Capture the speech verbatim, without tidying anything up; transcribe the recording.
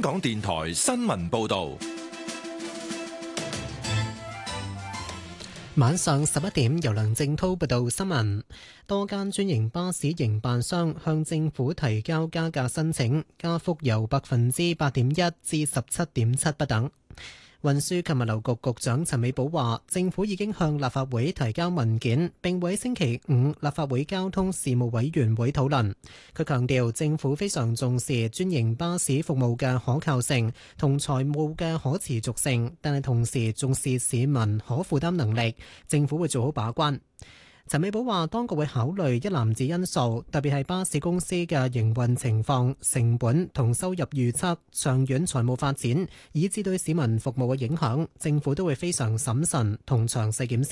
港電台新聞報道。 晚上十一點，由梁正濤報道新聞。多間專營巴士營辦商向政府提交加價申請，加幅由百分之八點一至十七點七不等。運輸及物流局局長陳美寶話，政府已經向立法會提交文件，並會喺星期五立法會交通事務委員會討論。佢強調，政府非常重視專營巴士服務嘅可靠性同財務嘅可持續性，但係同時重視市民可負擔能力，政府會做好把關。陳美寶話，當局會考慮一籃子因素，特別係巴士公司嘅營運情況、成本同收入預測、長遠財務發展，以至對市民服務嘅影響，政府都會非常審慎同詳細檢視。